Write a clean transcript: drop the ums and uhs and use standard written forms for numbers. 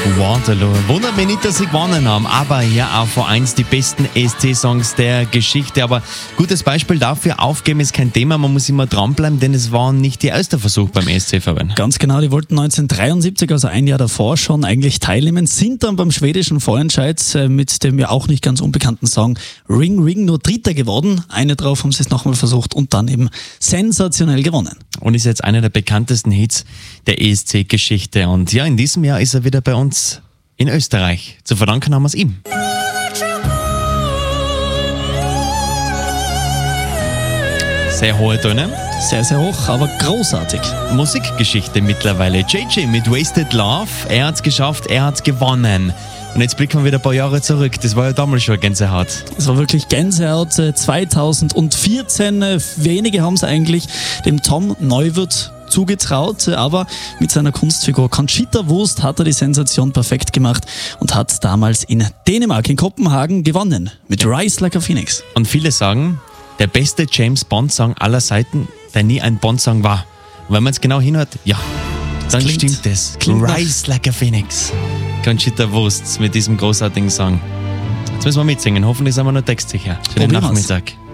Waterloo. Wundert mich nicht, dass sie gewonnen haben, aber ja auch vor eins die besten ESC-Songs der Geschichte. Aber gutes Beispiel dafür, aufgeben ist kein Thema, man muss immer dranbleiben, denn es war nicht ihr erster Versuch beim ESC, Fabian. Ganz genau, die wollten 1973, also ein Jahr davor schon eigentlich teilnehmen, sind dann beim schwedischen Vorentscheid mit dem ja auch nicht ganz unbekannten Song Ring Ring nur Dritter geworden. Eine drauf haben sie es nochmal versucht und dann eben sensationell gewonnen. Und ist jetzt einer der bekanntesten Hits der ESC-Geschichte. Und ja, in diesem Jahr ist er wieder bei uns in Österreich. Zu verdanken haben wir es ihm. Sehr hohe Töne. Sehr, sehr hoch, aber großartig. Musikgeschichte mittlerweile. JJ mit Wasted Love. Er hat's geschafft, er hat's gewonnen. Und jetzt blicken wir wieder ein paar Jahre zurück. Das war ja damals schon Gänsehaut. Es war wirklich Gänsehaut 2014. Wenige haben es eigentlich dem Tom Neuwirth zugetraut, aber mit seiner Kunstfigur Conchita Wurst hat er die Sensation perfekt gemacht und hat damals in Dänemark, in Kopenhagen gewonnen mit Rise Like a Phoenix. Und viele sagen, der beste James-Bond-Song aller Zeiten, der nie ein Bond-Song war. Und wenn man es genau hinhört, ja, dann stimmt es. Rise Like a Phoenix. Conchita Wurst mit diesem großartigen Song. Jetzt müssen wir mitsingen. Hoffentlich sind wir noch textsicher für den Nachmittag.